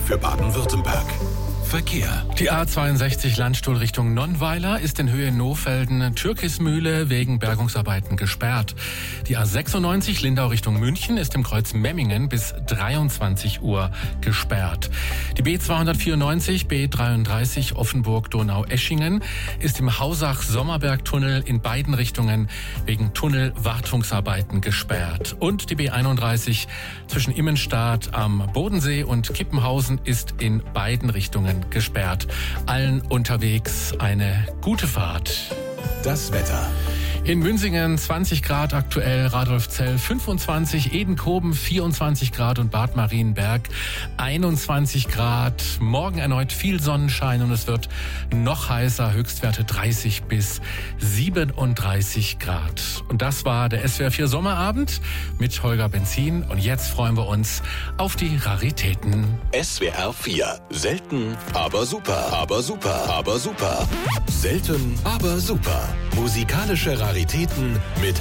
für Baden-Württemberg. Verkehr. Die A62 Landstuhl Richtung Nonnweiler ist in Höhe Nohfelden-Türkismühle wegen Bergungsarbeiten gesperrt. Die A96 Lindau Richtung München ist im Kreuz Memmingen bis 23 Uhr gesperrt. Die B294 B33 Offenburg-Donau-Eschingen ist im Hausach-Sommerberg-Tunnel in beiden Richtungen wegen Tunnelwartungsarbeiten gesperrt. Und die B31 zwischen Immenstadt am Bodensee und Kippenhausen ist in beiden Richtungen gesperrt. Allen unterwegs eine gute Fahrt. Das Wetter. In Münsingen 20 Grad aktuell, Radolfzell 25, Edenkoben 24 Grad und Bad Marienberg 21 Grad. Morgen erneut viel Sonnenschein und es wird noch heißer, Höchstwerte 30 bis 37 Grad. Und das war der SWR 4 Sommerabend mit Holger Benzin. Und jetzt freuen wir uns auf die Raritäten. SWR 4. Selten, aber super. Aber super. Aber super. Selten, aber super. Musikalische Raritäten mit